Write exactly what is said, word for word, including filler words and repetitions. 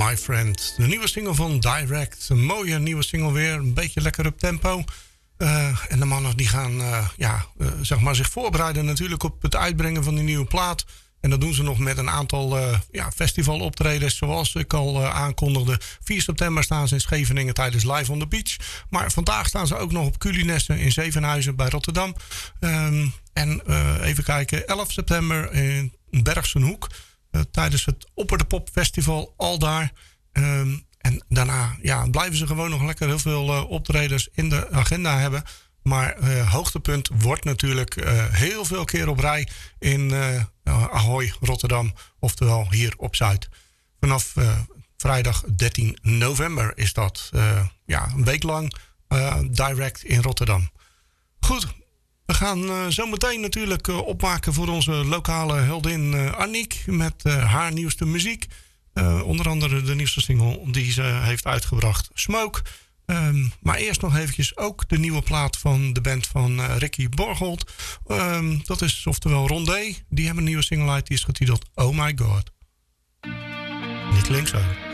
My Friend. De nieuwe single van Direct. Een mooie nieuwe single weer. Een beetje lekker op tempo. Uh, en de mannen die gaan uh, ja, uh, zeg maar zich voorbereiden natuurlijk op het uitbrengen van die nieuwe plaat. En dat doen ze nog met een aantal uh, ja, festivaloptredens. Zoals ik al uh, aankondigde. vier september staan ze in Scheveningen tijdens Live on the Beach. Maar vandaag staan ze ook nog op Culinessen in Zevenhuizen bij Rotterdam. Um, en uh, even kijken. elf september in Bergsenhoek. Uh, tijdens het Opper de Pop Festival al daar. Um, en daarna ja, blijven ze gewoon nog lekker heel veel uh, optredens in de agenda hebben. Maar uh, hoogtepunt wordt natuurlijk uh, heel veel keer op rij in uh, Ahoy, Rotterdam. Oftewel hier op Zuid. Vanaf uh, vrijdag dertien november is dat. Uh, ja, een week lang uh, direct in Rotterdam. Goed, we gaan uh, zo meteen natuurlijk uh, opmaken voor onze lokale heldin uh, Aniek. Met uh, haar nieuwste muziek. Uh, onder andere de nieuwste single die ze heeft uitgebracht, Smoke. Um, maar eerst nog eventjes ook de nieuwe plaat van de band van uh, Ricky Borgold. Um, dat is oftewel Rondé. Die hebben een nieuwe single uit, die is getiteld Oh My God. Niet links zo.